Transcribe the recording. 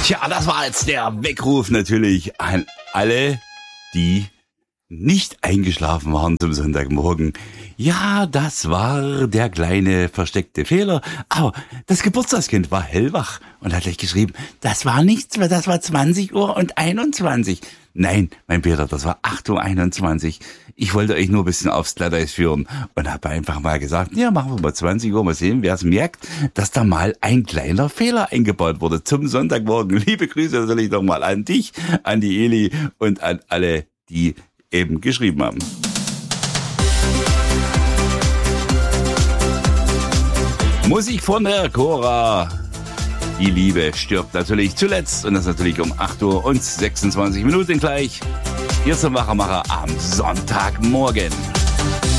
Tja, das war jetzt der Weckruf natürlich an alle, die nicht eingeschlafen waren zum Sonntagmorgen. Ja, das war der kleine versteckte Fehler. Aber das Geburtstagskind war hellwach und hat gleich geschrieben, das war nichts, das war 20 Uhr und 21. Nein, mein Peter, das war 8:21 Uhr. Ich wollte euch nur ein bisschen aufs Glatteis führen und habe einfach mal gesagt, ja, machen wir mal 20 Uhr, mal sehen, wer es merkt, dass da mal ein kleiner Fehler eingebaut wurde zum Sonntagmorgen. Liebe Grüße natürlich nochmal an dich, an die Eli und an alle, die eben geschrieben haben. Musik von der Cora. Die Liebe stirbt natürlich zuletzt und das natürlich um 8:26 Uhr gleich. Hier zum Wachermacher am Sonntagmorgen.